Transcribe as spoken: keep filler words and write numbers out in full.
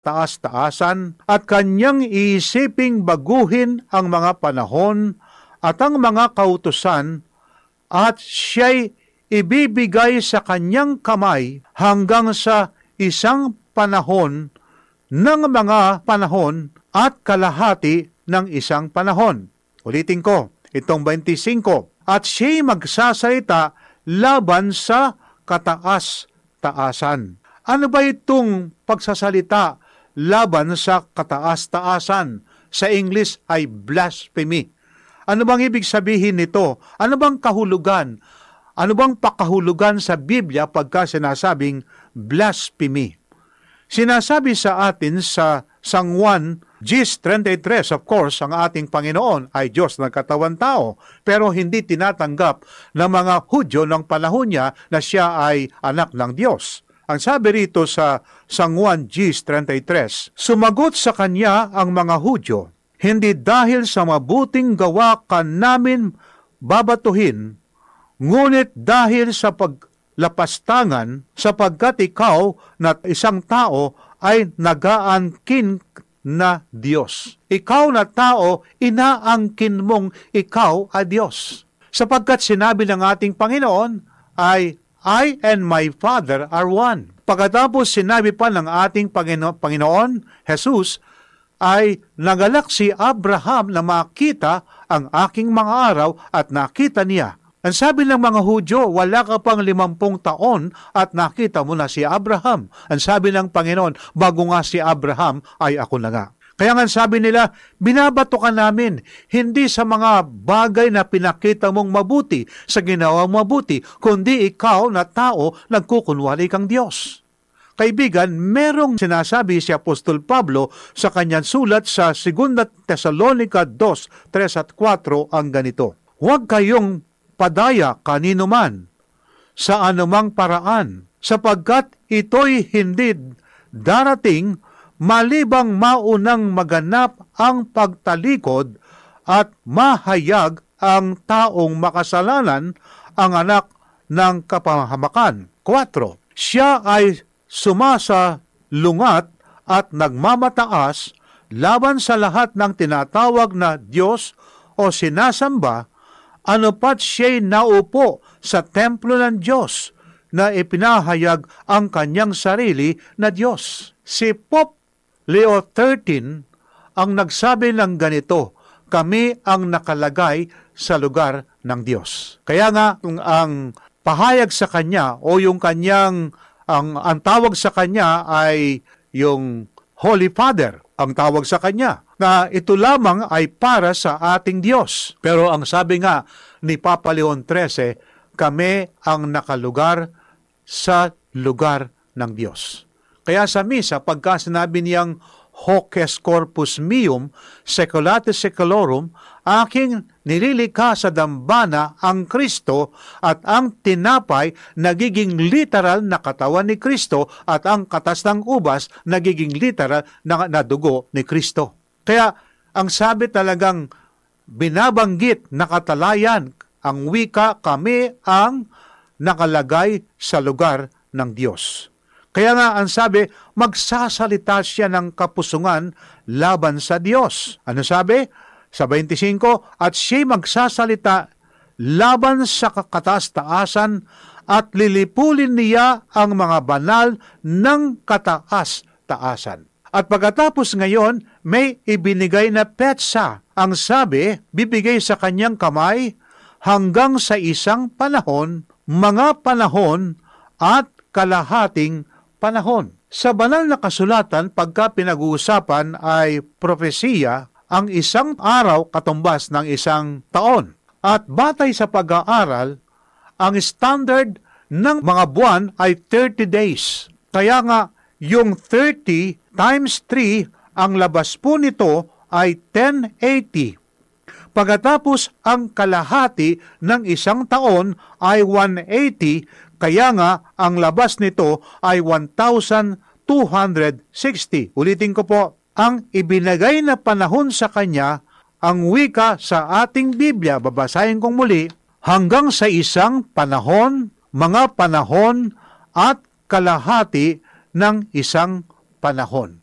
kataas-taasan at kanyang iisiping baguhin ang mga panahon at ang mga kautusan at siya'y ibibigay sa kanyang kamay hanggang sa isang panahon ng mga panahon at kalahati ng isang panahon. Ulitin ko, itong twenty-five. At siya'y magsasalita laban sa kataas-taasan. Ano ba itong pagsasalita laban sa kataas-taasan? Sa English ay blasphemy. Ano bang ibig sabihin nito? Ano bang kahulugan? Ano bang pakahulugan sa Biblia pagka sinasabing blasphemy? Sinasabi sa atin sa San Juan G thirty-three, of course, ang ating Panginoon ay Diyos ng katawan tao, pero hindi tinatanggap ng mga Hudyo ng panahon niya na siya ay anak ng Diyos. Ang sabi rito sa San Juan G thirty-three, sumagot sa kanya ang mga Hudyo, hindi dahil sa mabuting gawa ka namin babatuhin, ngunit dahil sa paglapastangan, sapagkat ikaw na isang tao ay nagaangkin na Diyos. Ikaw na tao, inaangkin mong ikaw ay Diyos. Sapagkat sinabi ng ating Panginoon ay, I and my Father are one. Pagkatapos sinabi pa ng ating Pangino- Panginoon, Jesus, ay nagalak si Abraham na makita ang aking mga araw at nakita niya. Ang sabi ng mga Hudyo, wala ka pang limampung taon at nakita mo na si Abraham. Ang sabi ng Panginoon, bago nga si Abraham ay ako na nga. Kaya nga sabi nila, binabato ka namin, hindi sa mga bagay na pinakita mong mabuti, sa ginawa mabuti, kundi ikaw na tao nagkukunwari kang Diyos. Kaibigan, merong sinasabi si Apostol Pablo sa kanyang sulat sa Segunda Tesalonica two, three at four ang ganito, huwag kayong padaya kanino man sa anumang paraan, sapagkat ito'y hindi darating malibang maunang maganap ang pagtalikod at mahayag ang taong makasalanan ang anak ng kapahamakan. four. Siya ay sumasalungat at nagmamataas laban sa lahat ng tinatawag na Diyos o sinasamba, ano pat siya'y naupo sa templo ng Diyos na ipinahayag ang kanyang sarili na Diyos. Si Pope Leo thirteen ang nagsabi ng ganito, kami ang nakalagay sa lugar ng Diyos. Kaya nga, ang pahayag sa kanya o yung kanyang, ang, ang tawag sa kanya ay yung Holy Father, ang tawag sa kanya, na ito lamang ay para sa ating Diyos. Pero ang sabi nga ni Papa Leon thirteen, kami ang nakalugar sa lugar ng Diyos. Kaya sa misa, pagka sinabi niyang Hoces Corpus Meum, Seculate Seculorum, aking nililika sa dambana ang Kristo at ang tinapay nagiging literal na katawan ni Kristo at ang katas ng ubas nagiging literal na, na dugo ni Kristo. Kaya ang sabi talagang binabanggit na katalayan, ang wika, kami ang nakalagay sa lugar ng Diyos. Kaya nga ang sabi, magsasalita siya ng kapusungan laban sa Diyos. Ano sabi? Sa twenty-five, at siya magsasalita laban sa kataas-taasan at lilipulin niya ang mga banal ng kataas-taasan. At pagkatapos ngayon, may ibinigay na petsa. Ang sabi, bibigay sa kanyang kamay hanggang sa isang panahon, mga panahon at kalahating panahon. Sa banal na kasulatan, pagka pinag-uusapan ay propesiya, ang isang araw katumbas ng isang taon. At batay sa pag-aaral, ang standard ng mga buwan ay thirty days. Kaya nga, yung thirty times three, ang labas po nito ay ten eighty. Pagkatapos ang kalahati ng isang taon ay one eighty, kaya nga ang labas nito ay one thousand two hundred sixty. Ulitin ko po, ang ibinagay na panahon sa kanya, ang wika sa ating Biblia, babasahin kong muli, hanggang sa isang panahon, mga panahon at kalahati ng isang panahon.